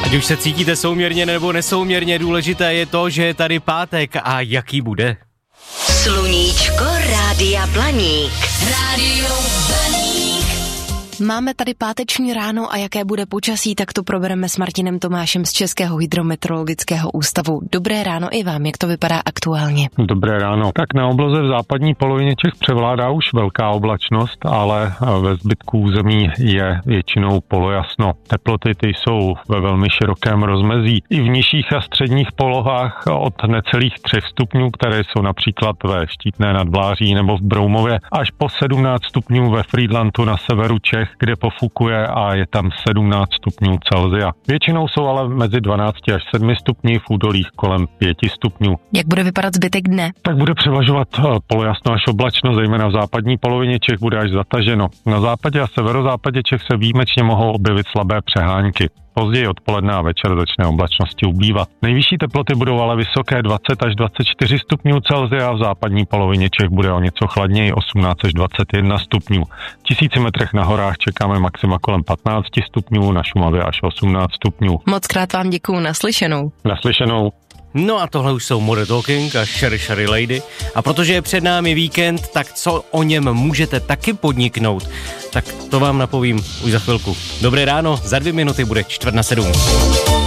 Ať už se cítíte souměrně nebo nesouměrně, důležité je to, že je tady pátek a jaký bude. Sluníčko Rádia Blaník. Rádio Blaník. Máme tady páteční ráno a jaké bude počasí, tak to probereme s Martinem Tomášem z Českého hydrometeorologického ústavu. Dobré ráno i vám, jak to vypadá aktuálně? Dobré ráno. Tak na obloze v západní polovině Čech převládá už velká oblačnost, ale ve zbytku území je většinou polojasno. Teploty ty jsou ve velmi širokém rozmezí. I v nižších a středních polohách od necelých 3 stupňů, které jsou například ve Štítné nad Vláří nebo v Broumově, až po 17 stupňů ve Frýdlantu na severu Čech, kde pofukuje a je tam 17 stupňů Celsia. Většinou jsou ale mezi 12 až 7 stupni, v údolích kolem 5 stupňů. Jak bude vypadat zbytek dne? Tak bude převažovat polojasno až oblačno, zejména v západní polovině Čech bude až zataženo. Na západě a severozápadě Čech se výjimečně mohou objevit slabé přehánky. Později odpoledne a večer začne oblačnosti ubývat. Nejvyšší teploty budou ale vysoké 20 až 24 stupňů Celsia a v západní polovině Čech bude o něco chladněji 18 až 21 stupňů. V 1000 metrech na horách čekáme maxima kolem 15 stupňů, na Šumavě až 18 stupňů. Mockrát vám děkuju, naslyšenou. Naslyšenou. No a tohle už jsou Modern Talking a Sherry Lady. A protože je před námi víkend, tak co o něm můžete taky podniknout, tak to vám napovím už za chvilku. Dobré ráno, za 2 minuty bude 6:45.